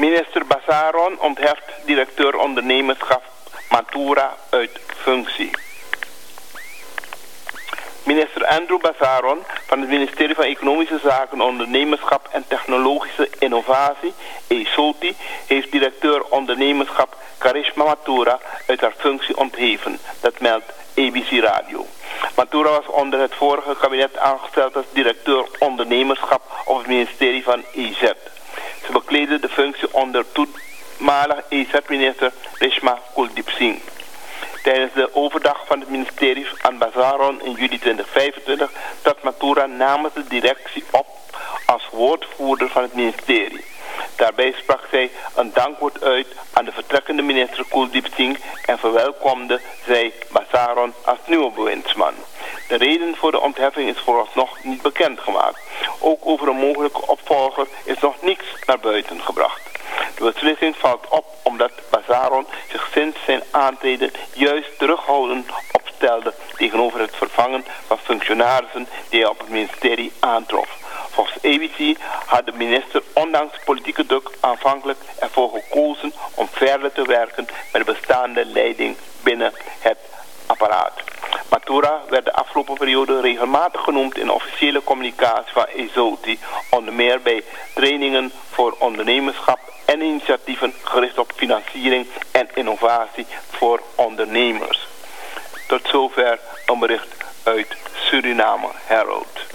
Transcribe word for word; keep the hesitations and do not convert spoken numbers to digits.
Minister Basaron ontheft directeur ondernemerschap Matura uit functie. Minister Andrew Basaron van het ministerie van Economische Zaken, Ondernemerschap en Technologische Innovatie, E S O T I, heeft directeur ondernemerschap Karishma Mathura uit haar functie ontheven. Dat meldt A B C Radio. Mathura was onder het vorige kabinet aangesteld als directeur ondernemerschap op het ministerie van E Z. Ze bekleedde de functie onder toenmalig E Z-minister Reshma Kuldeep Singh. Tijdens de overdag van het ministerie aan Basaron in juli twintig vijfentwintig trad Mathura namens de directie op als woordvoerder van het ministerie. Daarbij sprak zij een dankwoord uit aan de vertrekkende minister Kuldeep Singh en verwelkomde zij Basaron als nieuwe bewindsman. De reden voor de ontheffing is vooralsnog niet bekendgemaakt. Ook over een mogelijke opvolger is nog niets naar buiten gebracht. De beslissing valt op omdat Basaron zich sinds zijn aantreden juist terughoudend opstelde tegenover het vervangen van functionarissen die hij op het ministerie aantrof. Volgens A B C had de minister ondanks politieke druk aanvankelijk ervoor gekozen om verder te werken met de bestaande leiding binnen het apparaat. Mathura werd de afgelopen periode regelmatig genoemd in de officiële communicatie van E S O T I, onder meer bij trainingen voor ondernemerschap en initiatieven gericht op financiering en innovatie voor ondernemers. Tot zover een bericht uit Suriname Herald.